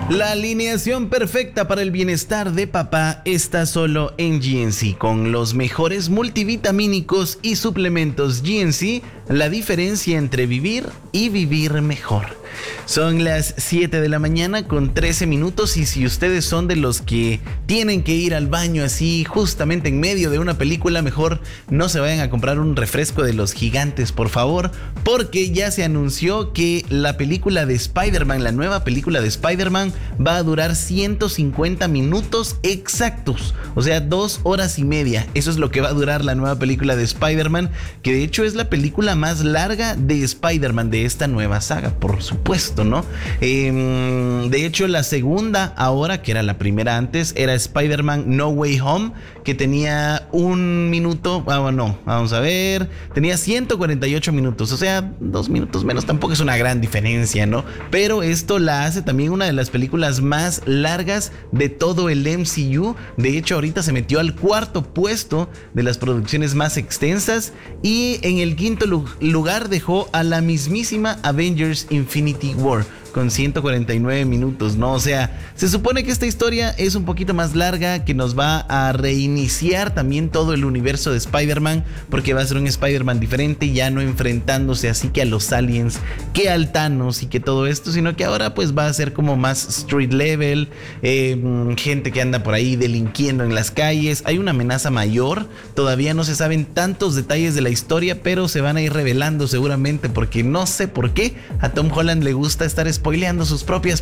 La alineación perfecta para el bienestar de papá está solo en GNC. Con los mejores multivitamínicos y suplementos GNC, la diferencia entre vivir y vivir mejor. Son las 7 de la mañana con 13 minutos y si ustedes son de los que tienen que ir al baño así justamente en medio de una película, mejor no se vayan a comprar un refresco de los gigantes, por favor, porque ya se anunció que la película de Spider-Man, la nueva película de Spider-Man, va a durar 150 minutos exactos, o sea, 2 horas y media. Eso es lo que va a durar la nueva película de Spider-Man, que de hecho es la película más larga de Spider-Man de esta nueva saga, por supuesto, ¿no? De hecho, la segunda ahora, que era la primera antes, era Spider-Man No Way Home, que tenía 1 minuto, no, vamos a ver, tenía 148 minutos, o sea, 2 minutos menos, tampoco es una gran diferencia, ¿no? Pero esto la hace también una de las películas más largas de todo el MCU. De hecho, ahorita se metió al 4.º puesto de las producciones más extensas y en el 5.º lugar dejó a la mismísima Avengers Infinity War con 149 minutos, ¿no? O sea, se supone que esta historia es un poquito más larga, que nos va a reiniciar también todo el universo de Spider-Man, porque va a ser un Spider-Man diferente, ya no enfrentándose así que a los aliens, que al Thanos y que todo esto, sino que ahora pues va a ser como más street level, gente que anda por ahí delinquiendo en las calles. Hay una amenaza mayor, todavía no se saben tantos detalles de la historia, pero se van a ir revelando seguramente, porque no sé por qué a Tom Holland le gusta estar spoileando sus propias